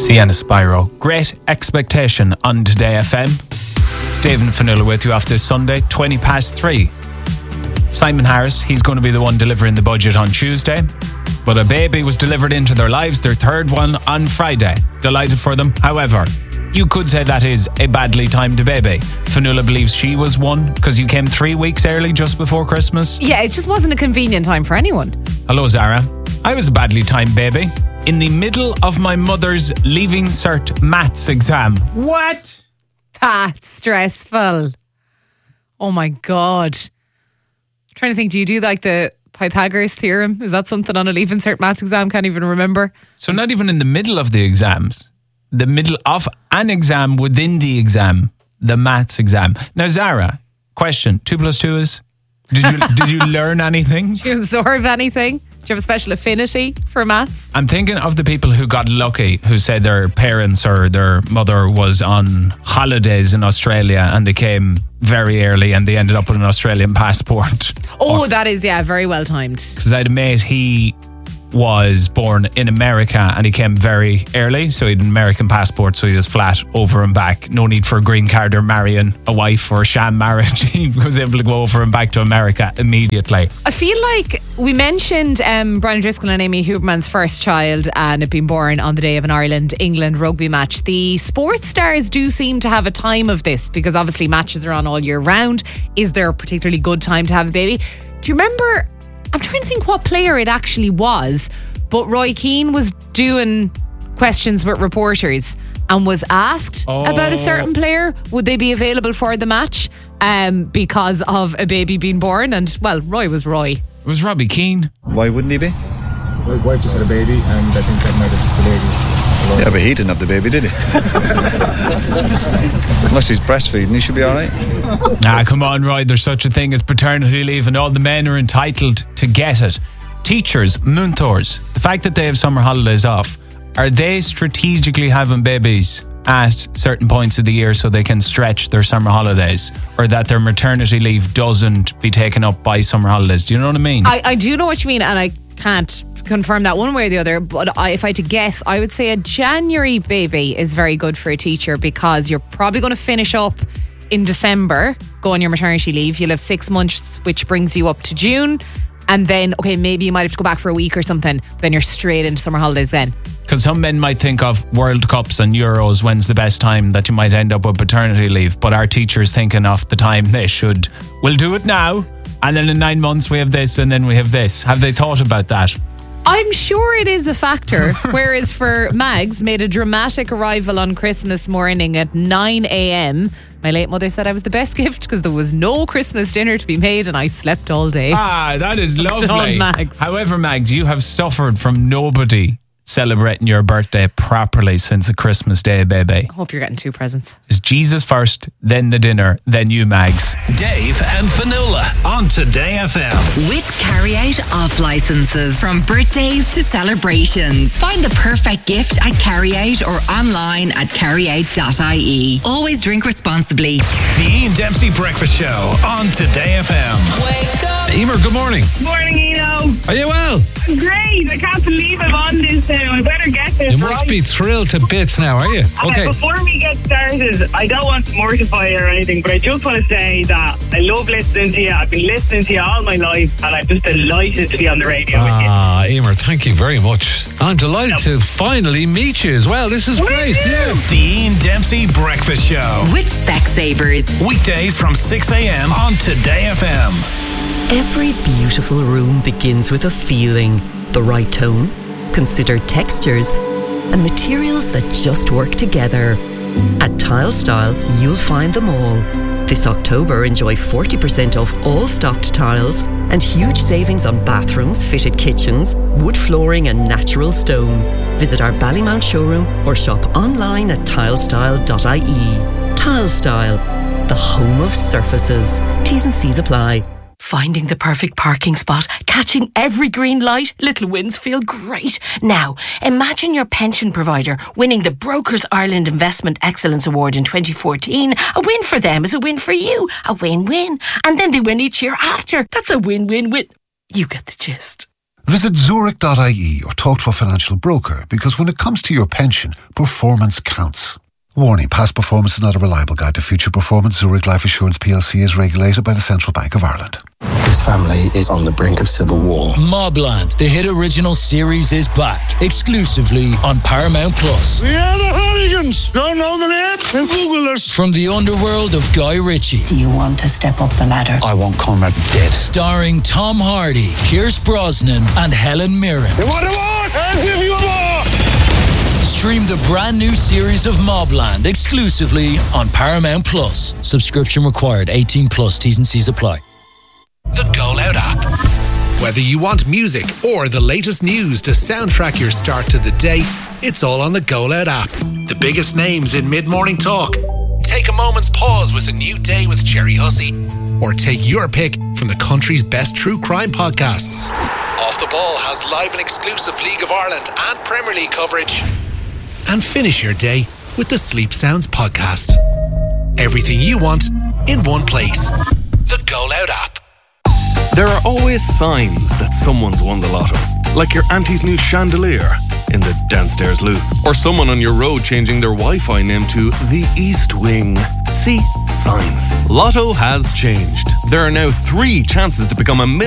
Sienna Spyro. Great Expectation on Today FM. It's Dave and Fionnuala with you after this Sunday, 3:20. Simon Harris, he's going to be the one delivering the budget on Tuesday. But a baby was delivered into their lives, their third one on Friday. Delighted for them. However, you could say that is a badly timed baby. Fionnuala believes she was one because you came 3 weeks early just before Christmas. Yeah, it just wasn't a convenient time for anyone. Hello, Zara. I was a badly timed baby in the middle of my mother's Leaving Cert maths exam. What? That's stressful. Oh my God. I'm trying to think, do you do like the Pythagoras theorem? Is that something on a Leaving Cert maths exam? Can't even remember. So not even in the middle of the exams. The middle of an exam within the exam. The maths exam. Now, Zara, question. 2 + 2 is? Did you learn anything? Did you absorb anything? Do you have a special affinity for maths? I'm thinking of the people who got lucky, who said their parents or their mother was on holidays in Australia and they came very early and they ended up with an Australian passport. Oh, that is, yeah, very well timed. Because I had a mate, he was born in America and he came very early, so he had an American passport, so he was flat over and back. No need for a green card or marrying a wife or a sham marriage. He was able to go over and back to America immediately. I feel like we mentioned Brian Driscoll and Amy Huberman's first child and it being born on the day of an Ireland-England rugby match. The sports stars do seem to have a time of this because obviously matches are on all year round. Is there a particularly good time to have a baby? Do you remember, I'm trying to think what player it actually was, but Roy Keane was doing questions with reporters and was asked about a certain player. Would they be available for the match because of a baby being born? And, well, Roy was Roy. It was Robbie Keane. Why wouldn't he be? Well, his wife just had a baby, and I think that might have just the baby. Yeah, but he didn't have the baby, did he? Unless he's breastfeeding, he should be alright. Come on, Roy. There's such a thing as paternity leave and all the men are entitled to get it. Teachers, mentors, the fact that they have summer holidays off, are they strategically having babies at certain points of the year so they can stretch their summer holidays, or that their maternity leave doesn't be taken up by summer holidays? Do you know what I mean? I do know what you mean, and I can't confirm that one way or the other, but if I had to guess, I would say a January baby is very good for a teacher because you're probably going to finish up in December, go on your maternity leave. You'll have 6 months, which brings you up to June, and then, okay, maybe you might have to go back for a week or something, then you're straight into summer holidays then. Because some men might think of World Cups and Euros, when's the best time that you might end up with paternity leave, but our teachers thinking of the time they should, we'll do it now, and then in 9 months we have this, and then we have this. Have they thought about that? I'm sure it is a factor. Whereas for Mags, made a dramatic arrival on Christmas morning at 9 a.m. My late mother said I was the best gift because there was no Christmas dinner to be made and I slept all day. That is lovely. Mags. However, Mags, you have suffered from nobody celebrating your birthday properly since a Christmas Day, baby. I hope you're getting 2 presents. It's Jesus first, then the dinner, then you, Mags. Dave and Fionnuala on Today FM. With Carry-Out off licenses. From birthdays to celebrations. Find the perfect gift at Carry-Out or online at carryout.ie. Always drink responsibly. The Ian Dempsey Breakfast Show on Today FM. Wake up. Emer, good morning. Morning, Eno. Are you well? I'm great. I can't believe I'm on this now. I better get this You must right. be thrilled to bits now, are you? Okay. Before we get started, I don't want to mortify you or anything, but I just want to say that I love listening to you. I've been listening to you all my life, and I'm just delighted to be on the radio with you. Emer, thank you very much. I'm delighted to finally meet you as well. This is great. Yeah. The Ian Dempsey Breakfast Show. With Specsavers. Weekdays from 6 a.m. on Today FM. Every beautiful room begins with a feeling, the right tone, considered textures, and materials that just work together. At Tile Style, you'll find them all. This October, enjoy 40% off all stocked tiles and huge savings on bathrooms, fitted kitchens, wood flooring and natural stone. Visit our Ballymount showroom or shop online at tilestyle.ie. Tile Style, the home of surfaces. T's and C's apply. Finding the perfect parking spot, catching every green light, little wins feel great. Now, imagine your pension provider winning the Brokers Ireland Investment Excellence Award in 2014. A win for them is a win for you. A win-win. And then they win each year after. That's a win-win-win. You get the gist. Visit Zurich.ie or talk to a financial broker, because when it comes to your pension, performance counts. Warning, past performance is not a reliable guide to future performance. Zurich Life Assurance PLC is regulated by the Central Bank of Ireland. This family is on the brink of civil war. Mobland, the hit original series, is back exclusively on Paramount Plus. We are the Hooligans. Don't know the name? Then Google us. From the underworld of Guy Ritchie. Do you want to step up the ladder? I want Conrad dead. Starring Tom Hardy, Pierce Brosnan, and Helen Mirren. You want a war? I'll give you a war. Stream the brand new series of Mobland exclusively on Paramount Plus. Subscription required. 18 plus. T's and C's apply. The Go Loud app. Whether you want music or the latest news to soundtrack your start to the day, it's all on the Go Loud app. The biggest names in mid-morning talk. Take a moment's pause with A New Day with Jerry Hussey, or take your pick from the country's best true crime podcasts. Off the Ball has live and exclusive League of Ireland and Premier League coverage. And finish your day with the Sleep Sounds podcast. Everything you want in one place. The Go Loud app. There are always signs that someone's won the lotto. Like your auntie's new chandelier in the downstairs loo. Or someone on your road changing their Wi-Fi name to the East Wing. See? Signs. Lotto has changed. There are now 3 chances to become a